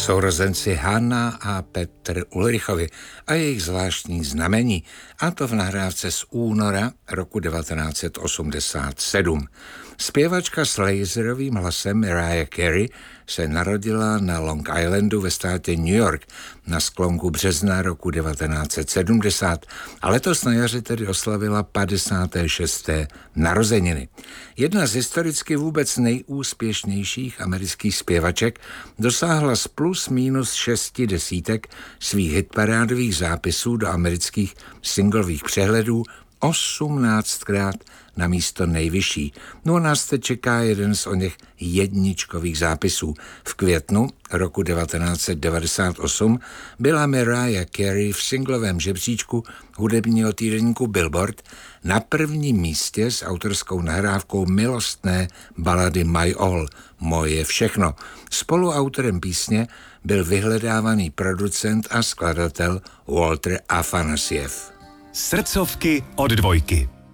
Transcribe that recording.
sourozenci Hanna a Petr Ulrichovi a jejich zvláštní znamení, a to v nahrávce z února roku 1987. Zpěvačka s laserovým hlasem Mariah Carey se narodila na Long Islandu ve státě New York na sklonku března roku 1970 a letos na jaře tedy oslavila 56. narozeniny. Jedna z historicky vůbec nejúspěšnějších amerických zpěvaček dosáhla z plus minus 6 desítek svých hitparádových zápisů do amerických singlových přehledů 18krát na místo nejvyšší. No a nás teď čeká jeden z oněch jedničkových zápisů. V květnu roku 1998 byla Mariah Carey v singlovém žebříčku hudebního týdeníku Billboard na prvním místě s autorskou nahrávkou milostné balady My All, Moje všechno. Spoluautorem písně byl vyhledávaný producent a skladatel Walter Afanasiev. Srdcovky od Dvojky.